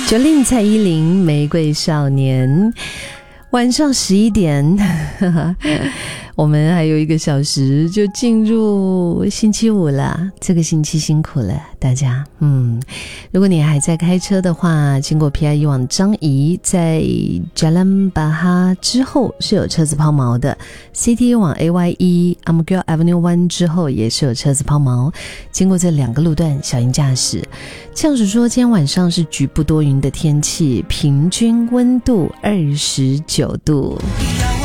Jolin 蔡依林玫瑰少年，晚上11点我们还有1个小时就进入星期五了，这个星期辛苦了大家。如果你还在开车的话，经过 PIE 往张仪，在 Jalan Bahar 之后是有车子抛锚的， CTA 往 AYE Amgil Avenue 1之后也是有车子抛锚，经过这2个路段小心驾驶。这样子说，今天晚上是局部多云的天气，平均温度29度。